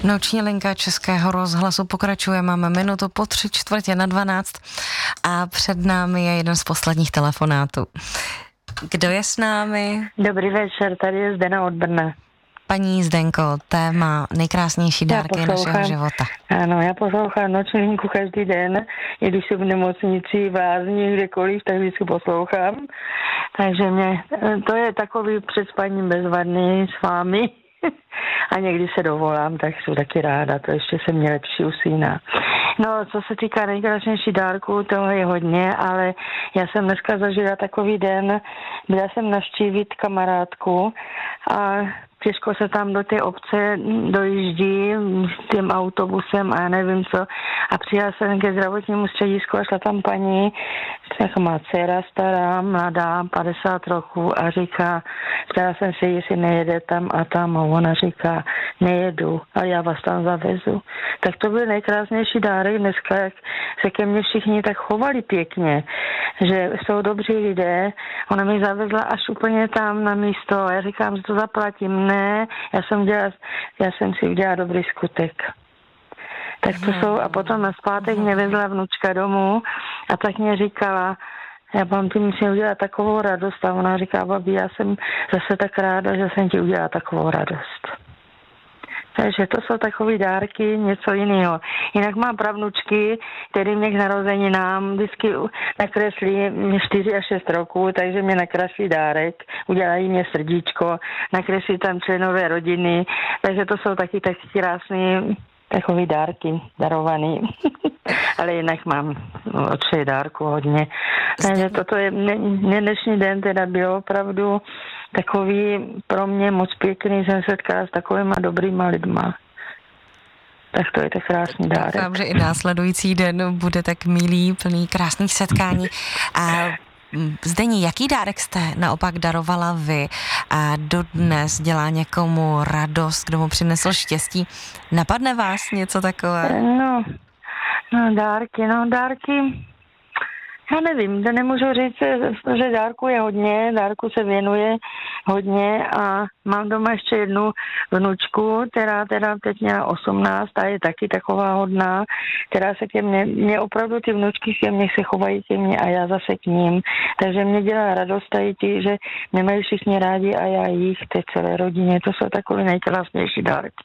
Noční linka Českého rozhlasu pokračuje, máme minutu po 11:45 a před námi je jeden z posledních telefonátů. Kdo je s námi? Dobrý večer, tady je Zdena od Brna. Paní Zdenko, téma nejkrásnější dárky našeho života. Ano, já poslouchám noční linku každý den, i když jsem v nemocnici, v lázni, kdekoliv, tak vždycky poslouchám. Takže to je takový před spaním bezvadný s vámi. A někdy se dovolám, tak jsem taky ráda, to ještě jsem měla lepší u syna. No, co se týká nejkrásnější dárku, toho je hodně, ale já jsem dneska zažila takový den, byla jsem navštívit kamarádku a těžko se tam do té obce dojíždí s tím autobusem a já nevím co. A přijela jsem ke zdravotnímu středisku a šla tam paní, jako má dcera stará, mladá, 50 roků a říká, ptala jsem se, jestli nejede tam a tam a ona říká, nejedu, ale já vás tam zavezu. Tak to byl nejkrásnější dárek dneska, jak se ke mně všichni tak chovali pěkně, že jsou dobří lidé. Ona mi zavezla až úplně tam na místo a já říkám, že to zaplatím. Ne, já jsem si udělala dobrý skutek. Tak to jsou, a potom na zpátek mě vezla vnučka domů a tak mě říkala, já vám ti musím udělat takovou radost a ona říká, babi, já jsem zase tak ráda, že jsem ti udělala takovou radost. Takže to jsou takové dárky, něco jiného. Jinak mám pravnučky, které mě k narozeninám vždycky nakreslí 4 až 6 roků, takže mě nakreslí dárek, udělají mě srdíčko, nakreslí tam členové rodiny, takže to jsou taky krásné takové dárky darované. Ale jinak mám od všech dárků hodně. Takže toto je dnešní den teda byl opravdu takový pro mě moc pěkný, jsem setkala s takovýma dobrýma lidma. Tak to je tak krásný dárek. Doufám, že i následující den bude tak milý, plný krásných setkání. A Zdení, jaký dárek jste naopak darovala vy a dodnes dělá někomu radost, kdo mu přinesl štěstí? Napadne vás něco takového? No dárky. Já nevím, to nemůžu říct, že dárku je hodně, dárku se věnuje hodně a mám doma ještě jednu vnučku, která teda teď měla 18 a je taky taková hodná, která se ke mně opravdu ty vnučky ke mně se chovají ke mně a já zase k ním, takže mě dělá radost tady ti, že nemají všichni rádi a já jich, té celé rodině, to jsou takové nejkrásnější dárky.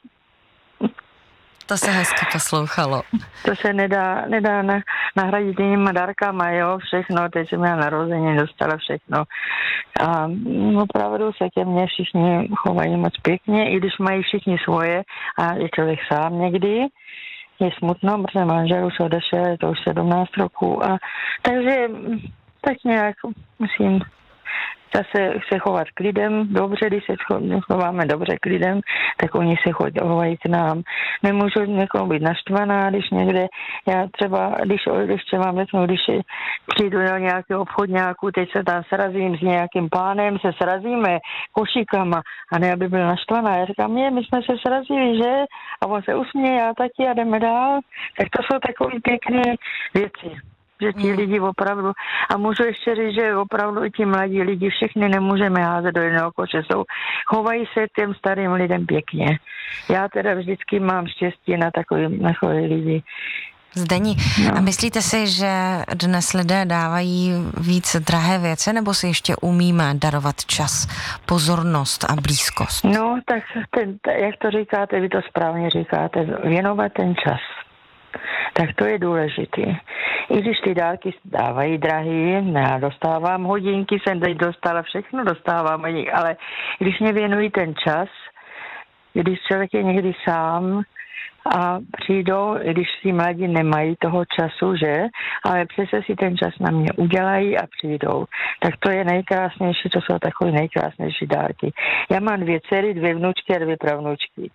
To se hezky poslouchalo. To se nedá nahradit jinýma dárkama, jo, všechno, teď jsem měla narozeně, dostala všechno. A opravdu se ke mně všichni chovají moc pěkně, i když mají všichni svoje a je člověk sám někdy. Je smutno, protože manžel už odešel, je to už 17 roků a takže tak nějak musím zase se chovat k lidem dobře, když se chováme dobře k lidem, tak oni se chovají k nám. Nemůžu někomu být naštvaná, když někde, já třeba, když vám řeknu, když přijdu do nějakého obchodňáku, teď se tam srazím s nějakým pánem, se srazíme košíkama a ne, aby byl naštvaná. Já říkám, my jsme se srazili, že? A on se usměje, já taky a jdeme dál. Tak to jsou takové pěkné věci. Že ti lidi opravdu, a můžu ještě říct, že opravdu i ti mladí lidi všechny nemůžeme házet do jednoho koše, chovají se těm starým lidem pěkně. Já teda vždycky mám štěstí na takové lidi. Zdení, a myslíte si, že dnes lidé dávají víc drahé věci, nebo si ještě umíme darovat čas, pozornost a blízkost? No, tak jak to říkáte, vy to správně říkáte, věnovat ten čas. Tak to je důležité. I když ty dárky dávají drahý, já dostávám hodinky, jsem teď dostala všechno, dostávám, ale když mě věnují ten čas, když člověk je někdy sám a přijdou, když si mladí nemají toho času, že? Ale přece si ten čas na mě udělají a přijdou. Tak to je nejkrásnější, to jsou takové nejkrásnější dárky. Já mám 2 dcery, 2 vnučky a 2 pravnučky.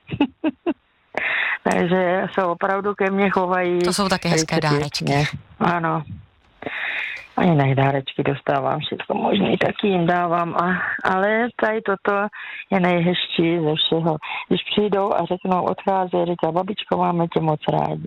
Takže se opravdu ke mně chovají. To jsou také hezké dárečky. Ano. A jiné dárečky dostávám, všechno možný, taky jim dávám. Ale tady toto je nejhezčí ze všeho. Když přijdou a řeknou, odchází, říká, babičko, máme tě moc rádi.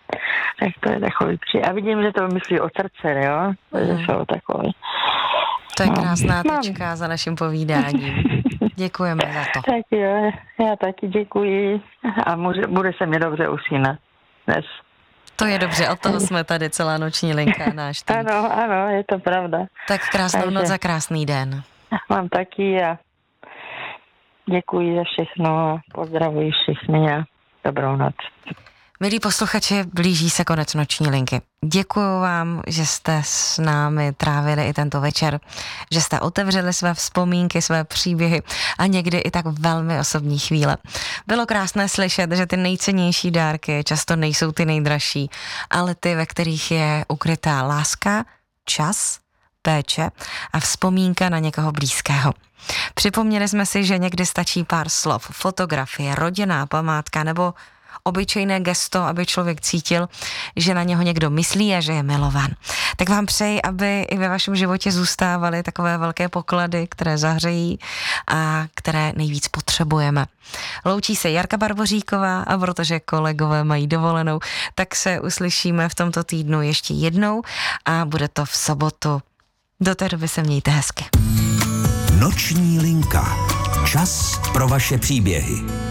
Tak to je takový a vidím, že to myslí od srdce, jo? Takže jsou takový. To je krásná tečka za naším povídáním. Děkujeme za to. Tak jo, já taky děkuji a bude se mi dobře usínat dnes. To je dobře, od toho jsme tady, celá noční linka, náš tým. Ano, je to pravda. Tak krásnou noc za krásný den. Mám taky a děkuji za všechno a pozdravuji všichni a dobrou noc. Milí posluchači, blíží se konec noční linky. Děkuju vám, že jste s námi trávili i tento večer, že jste otevřeli své vzpomínky, své příběhy a někdy i tak velmi osobní chvíle. Bylo krásné slyšet, že ty nejcennější dárky často nejsou ty nejdražší, ale ty, ve kterých je ukrytá láska, čas, péče a vzpomínka na někoho blízkého. Připomněli jsme si, že někdy stačí pár slov, fotografie, rodinná památka nebo obyčejné gesto, aby člověk cítil, že na něho někdo myslí a že je milován. Tak vám přeji, aby i ve vašem životě zůstávaly takové velké poklady, které zahřejí a které nejvíc potřebujeme. Loučí se Jarka Barboříková a protože kolegové mají dovolenou, tak se uslyšíme v tomto týdnu ještě jednou a bude to v sobotu. Do té doby se mějte hezky. Noční linka. Čas pro vaše příběhy.